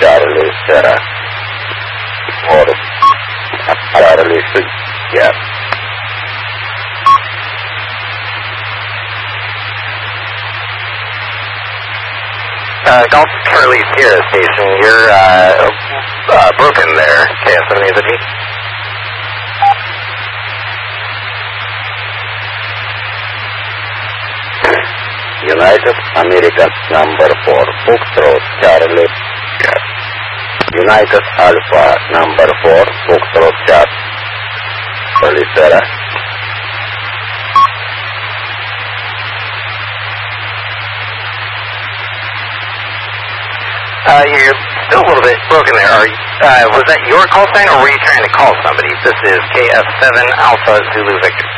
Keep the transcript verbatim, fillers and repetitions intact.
Charlie Sierra for Charlie Sierra. Uh, Golf Charlie Sierra Station, you're uh, uh, broken there, K S seven A Z. United American number four, Foxtrot Charlie. United Alpha number four, Foxtrot Charlie Sierra. Uh, you're still a little bit broken there. Are you, uh, was that your call sign, or were you trying to call somebody? This is K F seven Alpha Zulu Victor.